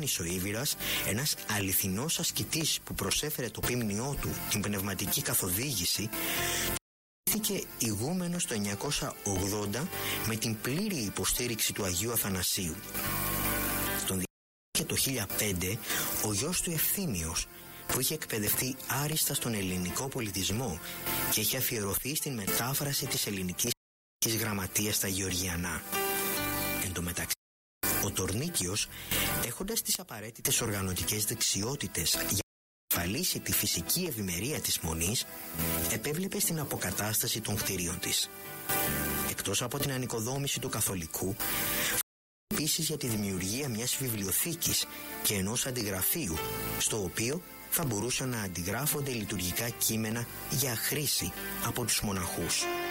Ιωάννης ο Ήβηρας, ένας αληθινός ασκητής που προσέφερε το ποίμνιό του την πνευματική καθοδήγηση, τέθηκε ηγούμενος το 980 με την πλήρη υποστήριξη του Αγίου Αθανασίου. Και το 1005 ο γιος του Ευθύμιος, που είχε εκπαιδευτεί άριστα στον ελληνικό πολιτισμό και είχε αφιερωθεί στην μετάφραση της ελληνικής γραμματείας στα Γεωργιανά. Εν τω μεταξύ, ο Τορνίκιος, έχοντας τις απαραίτητες οργανωτικές δεξιότητες για να ασφαλίσει τη φυσική ευημερία της Μονής, επέβλεπε στην αποκατάσταση των κτηρίων της. Εκτός από την ανοικοδόμηση του καθολικού, επίσης για τη δημιουργία μιας βιβλιοθήκης και ενός αντιγραφείου, στο οποίο θα μπορούσαν να αντιγράφονται λειτουργικά κείμενα για χρήση από τους μοναχούς.